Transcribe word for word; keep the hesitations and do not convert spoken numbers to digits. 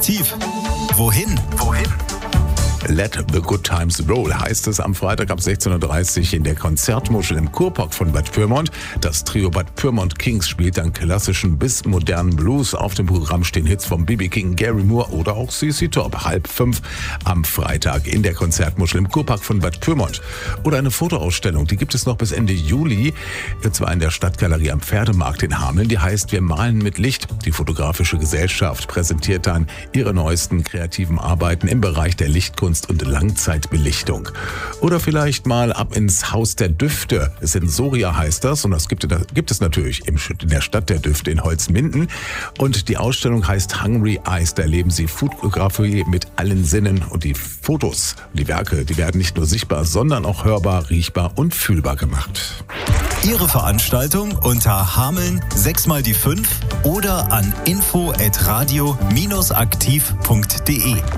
Aktiv. Wohin? Wohin? Let the Good Times Roll heißt es am Freitag ab sechzehn Uhr dreißig in der Konzertmuschel im Kurpark von Bad Pyrmont. Das Trio Bad Pyrmont Kings spielt dann klassischen bis modernen Blues. Auf dem Programm stehen Hits von B B King, Gary Moore oder auch C C Top. Halb fünf am Freitag in der Konzertmuschel im Kurpark von Bad Pyrmont. Oder eine Fotoausstellung, die gibt es noch bis Ende Juli. Und zwar in der Stadtgalerie am Pferdemarkt in Hameln. Die heißt Wir malen mit Licht. Die Fotografische Gesellschaft präsentiert dann ihre neuesten kreativen Arbeiten im Bereich der Lichtkunst und Langzeitbelichtung. Oder vielleicht mal ab ins Haus der Düfte. Sensoria heißt das und das gibt, das gibt es natürlich in der Stadt der Düfte in Holzminden. Und die Ausstellung heißt Hungry Eyes. Da erleben Sie Fotografie mit allen Sinnen und die Fotos, die Werke, die werden nicht nur sichtbar, sondern auch hörbar, riechbar und fühlbar gemacht. Ihre Veranstaltung unter Hameln sechs mal die fünf oder an info at radio dash aktiv punkt de.